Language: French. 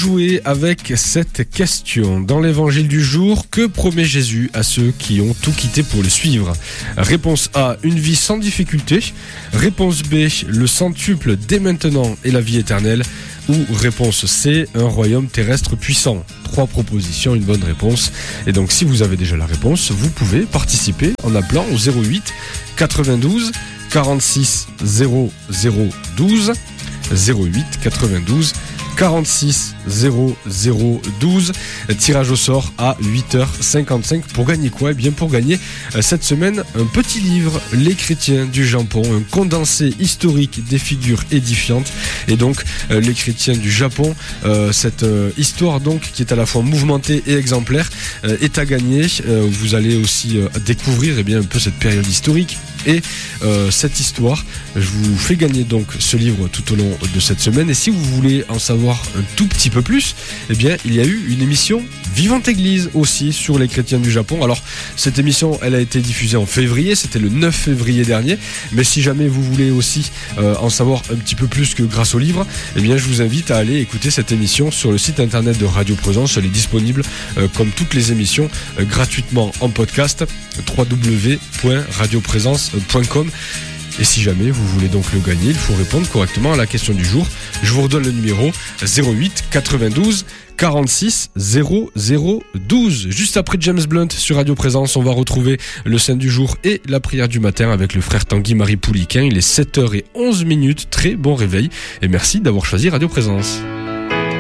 jouer avec cette question. Dans l'évangile du jour, que promet Jésus à ceux qui ont tout quitté pour le suivre? Réponse A, une vie sans difficulté. Réponse B, le centuple dès maintenant et la vie éternelle. Ou réponse C, un royaume terrestre puissant. 3 propositions, une bonne réponse. Et donc si vous avez déjà la réponse, vous pouvez participer en appelant au 08 92 46 00 12. 08 92 46 00 12. Tirage au sort à 8h55. Pour gagner quoi? Eh bien pour gagner cette semaine un petit livre, Les chrétiens du Japon, un condensé historique des figures édifiantes. Et donc les chrétiens du Japon, cette histoire donc qui est à la fois mouvementée et exemplaire, est à gagner. Vous allez aussi découvrir un peu cette période historique et cette histoire. Je vous fais gagner donc ce livre tout au long de cette semaine. Et si vous voulez en savoir un tout petit peu plus, eh bien il y a eu une émission Vivante Église aussi sur les chrétiens du Japon. Alors cette émission, elle a été diffusée en février, c'était le 9 février dernier. Mais si jamais vous voulez aussi en savoir un petit peu plus que grâce au livre, eh bien je vous invite à aller écouter cette émission sur le site internet de Radio Présence. Elle est disponible comme toutes les émissions gratuitement en podcast, www.radioprésence.com. Et si jamais vous voulez donc le gagner, il faut répondre correctement à la question du jour. Je vous redonne le numéro 08 92 46 00 12. Juste après James Blunt sur Radio Présence, on va retrouver le saint du jour et la prière du matin avec le frère Tanguy-Marie Pouliquin. Il est 7h11. Très bon réveil et merci d'avoir choisi Radio Présence.